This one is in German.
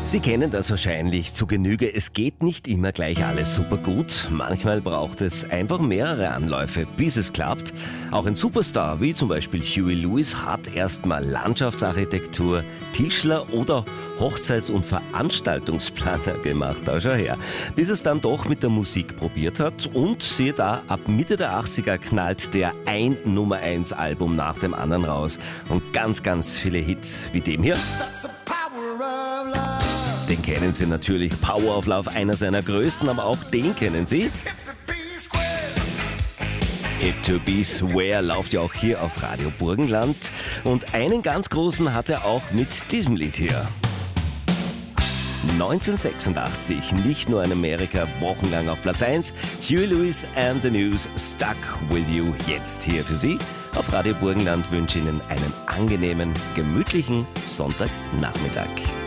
Sie kennen das wahrscheinlich zu Genüge. Es geht nicht immer gleich alles super gut. Manchmal braucht es einfach mehrere Anläufe, bis es klappt. Auch ein Superstar wie zum Beispiel Huey Lewis hat erstmal Landschaftsarchitektur, Tischler oder Hochzeits- und Veranstaltungsplaner gemacht. Da schau her. Bis es dann doch mit der Musik probiert hat und siehe da, ab Mitte der 80er knallt der ein Nummer-1-Album nach dem anderen raus. Und ganz, ganz viele Hits wie dem hier. Den kennen Sie natürlich, Power of Love, einer seiner größten, aber auch den kennen Sie. Hit to be square läuft ja auch hier auf Radio Burgenland. Und einen ganz großen hat er auch mit diesem Lied hier. 1986, nicht nur in Amerika, wochenlang auf Platz 1. Huey Lewis and the News, Stuck With You, jetzt hier für Sie. Auf Radio Burgenland wünsche Ihnen einen angenehmen, gemütlichen Sonntagnachmittag.